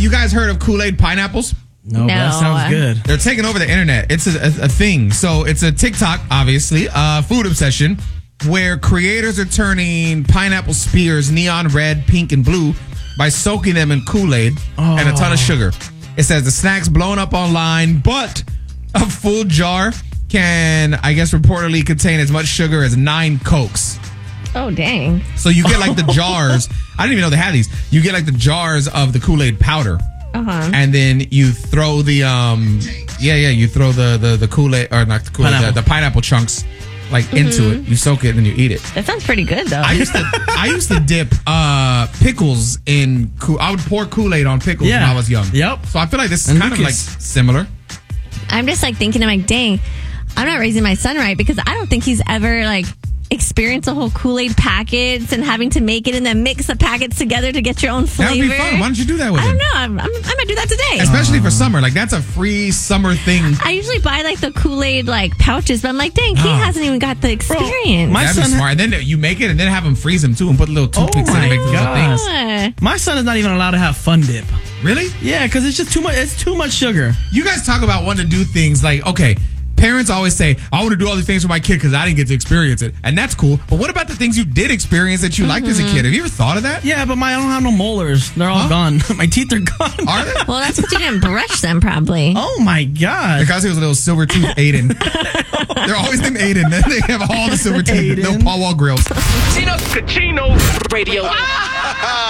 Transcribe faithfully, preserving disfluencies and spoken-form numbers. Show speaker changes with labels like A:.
A: you guys heard of Kool-Aid pineapples?
B: No,
C: No.
B: but that sounds good.
A: They're taking over the internet. It's a, a, a thing. So it's a TikTok, obviously, uh, food obsession, where creators are turning pineapple spears neon red, pink, and blue by soaking them in Kool-Aid
B: Oh.
A: and a ton of sugar. It says the snack's blown up online, but a full jar can, I guess, reportedly contain as much sugar as nine Cokes.
C: Oh, dang.
A: So you get like the jars. I didn't even know they had these. You get like the jars of the Kool-Aid powder.
C: Uh-huh.
A: And then you throw the um yeah yeah you throw the the, the Kool-Aid or not the Kool-Aid
B: Pineapple.
A: the, the pineapple chunks like
C: Mm-hmm.
A: into it. You soak it and then you eat it.
C: That sounds pretty good, though.
A: I used to I used to dip uh pickles in Kool- I would pour Kool-Aid on pickles when
B: Yeah.
A: I was young.
B: Yep.
A: So I feel like this is
B: And
A: kind of like
B: Lucas.
A: similar.
C: I'm just like thinking, I'm like, dang, I'm not raising my son right because I don't think he's ever like experienced a whole Kool-Aid packets and having to make it and then mix the packets together to get your own
A: That
C: flavor.
A: would be fun. Why don't you do that with
C: I
A: him?
C: don't know. I'm, I'm, I might do that today.
A: Especially for summer. Like that's a free summer thing.
C: I usually buy like the Kool-Aid like pouches, but I'm like, dang, he
A: Oh.
C: hasn't even got the experience.
B: my
A: That'd be
B: son-
A: smart. And then you make it and then have them freeze them too and put little toothpicks in
B: my
A: and make those little
B: God.
A: things.
C: Uh,
B: My son is not even allowed to have Fun Dip.
A: Really?
B: Yeah, because it's just too much. It's too much sugar.
A: You guys talk about wanting to do things like, okay, parents always say, I want to do all these things for my kid because I didn't get to experience it. And that's cool. But what about the things you did experience that you liked as a kid? Have you ever thought of that?
B: Yeah, but my I don't have no molars. They're all
A: Huh?
B: gone. My teeth are gone.
A: Are they?
C: well, that's because you didn't brush them, probably.
B: Oh my god.
A: Because he was a little silver tooth Aiden. They're always named Aiden. They have all the silver teeth.
B: Aiden.
A: Little Paul Wall grills.
D: Chino Radio.